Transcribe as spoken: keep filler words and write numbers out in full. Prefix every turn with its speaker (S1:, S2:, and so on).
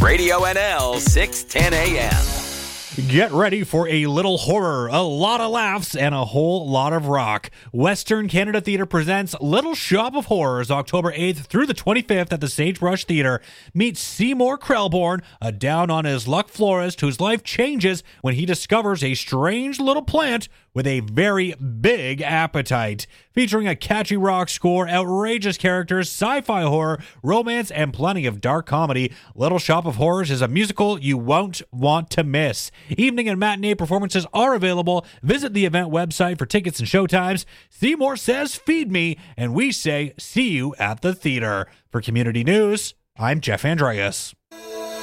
S1: Radio N L six ten A M.
S2: Get ready for a little horror, a lot of laughs, and a whole lot of rock. Western Canada Theatre presents Little Shop of Horrors, October eighth through the twenty-fifth at the Sagebrush Theatre. Meet Seymour Krelborn, a down-on-his-luck florist whose life changes when he discovers a strange little plant with a very big appetite. Featuring a catchy rock score, outrageous characters, sci-fi horror, romance, and plenty of dark comedy, Little Shop of Horrors is a musical you won't want to miss. Evening and matinee performances are available. Visit the event website for tickets and showtimes. Seymour says, feed me, and we say, see you at the theater. For Community News, I'm Jeff Andreas.